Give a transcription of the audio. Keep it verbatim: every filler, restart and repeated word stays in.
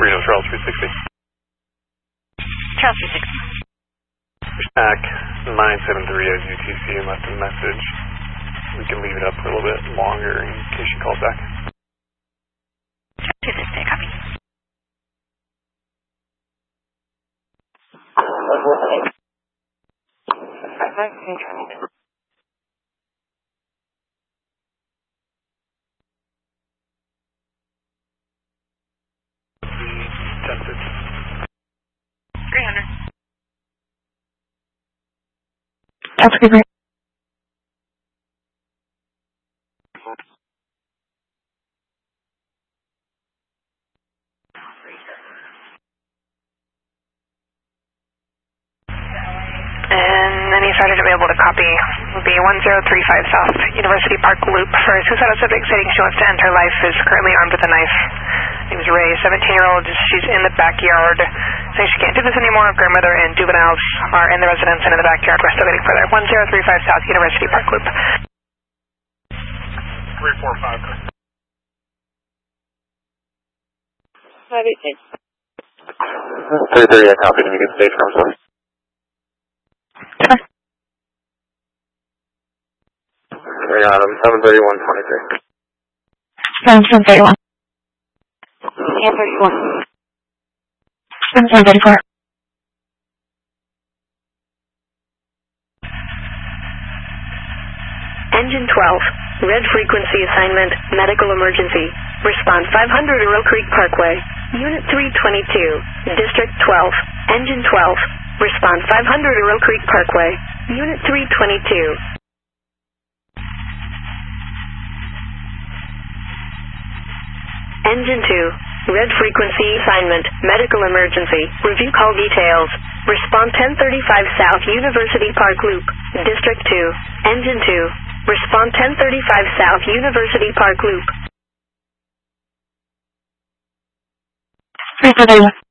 Reno, Charles three sixty. Charles three sixty. Stack nine seven three as U T C and left a message. We can leave it up for a little bit longer in case she calls back. Charles two sixty, copy. Tested. three hundred. That's great. And any sergeant available to copy will be one zero three five South University Park Loop for a suicidal subject stating she wants to end her life, is currently armed with a knife. Her name is Ray, seventeen-year-old. She's in the backyard, saying she can't do this anymore. Grandmother and juveniles are in the residence and in the backyard. We're still waiting for her. one zero three five South University Park Loop. three four five. five eight six. three thirty, I copy. Can you get stage from us? We got him, seven thirty-one twenty-three. seven thirty-one. seven thirty-one. seven thirty-four. Engine twelve, red frequency assignment, medical emergency. Response five hundred Earl Creek Parkway. Unit three twenty-two, District twelve, Engine twelve. Response five hundred Earl Creek Parkway. Unit three twenty-two. Engine two, red frequency assignment, medical emergency. Review call details. Response ten thirty-five South University Park Loop, District two, Engine two. Response ten thirty-five South University Park Loop. three thirty-one.